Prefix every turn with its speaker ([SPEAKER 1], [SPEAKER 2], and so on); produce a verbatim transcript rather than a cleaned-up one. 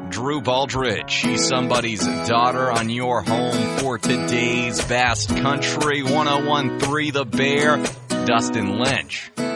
[SPEAKER 1] Drew Baldridge. She's somebody's daughter on your home for today's Best Country. one oh one point three The Bear, Dustin Lynch.